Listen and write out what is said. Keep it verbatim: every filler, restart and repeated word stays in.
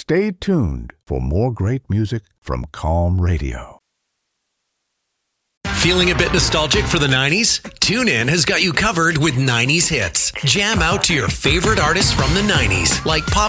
Stay tuned for more great music from Calm Radio. Feeling a bit nostalgic for the nineties? TuneIn has got you covered with nineties hits. Jam out to your favorite artists from the nineties, like pop